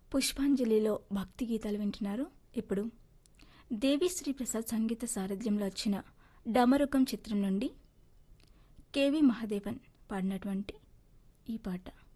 పుష్పాంజలిలో భక్తి గీతాలు వింటున్నారు. ఇప్పుడు దేవిశ్రీ ప్రసాద్ సంగీత సారథ్యంలో వచ్చిన డమరుకం చిత్రం నుండి కేవి మహాదేవన్ పాడినటువంటి ఈ పాట.